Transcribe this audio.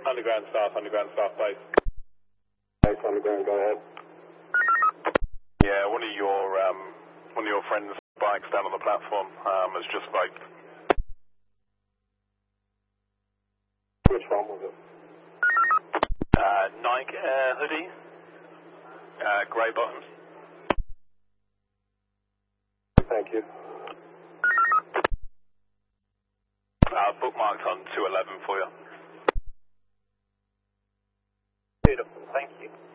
underground staff base. Base underground, go ahead. Yeah, one of your friends' bikes down on the platform has just like. Which one was it? Nike Air hoodie, grey bottoms. Thank you. Bookmarked on 211 for you. Beautiful, thank you.